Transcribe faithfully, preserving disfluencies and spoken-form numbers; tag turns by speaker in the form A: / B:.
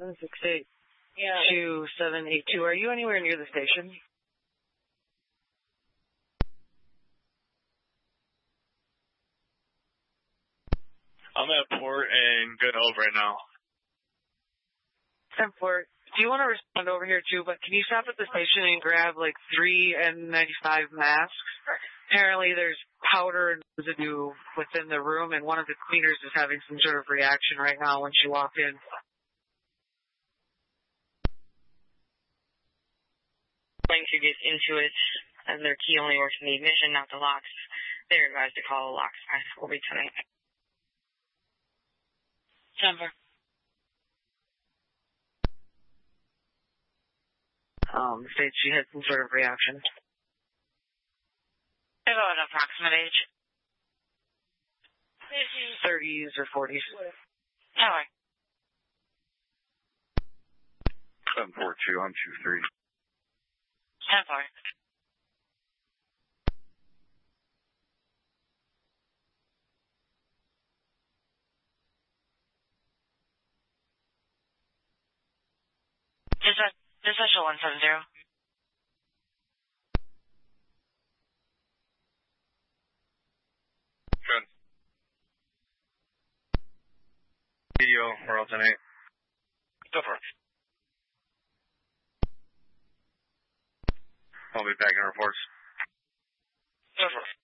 A: seven six eight, two seven eight two. Are you anywhere near the station?
B: I'm at Port and Good Hope right now.
A: ten four. Do you want to respond over here too? But can you stop at the station and grab like three N ninety-five masks? Apparently there's powder and residue within the room, and one of the cleaners is having some sort of reaction right now when she walked in.
C: Going to get into it, as their key only works in the ignition, not the locks. They're advised to call the locks. Will be tonight.
A: Denver. Um, states she had some sort of reaction.
C: About an approximate age?
A: thirties or forties.
C: Tower.
B: seven four two on two three.
C: ten four. Dispatch, dispatch one seven zero.
B: Good. Video, we're alternate. Go for it. I'll be back in reports.
C: Go for it.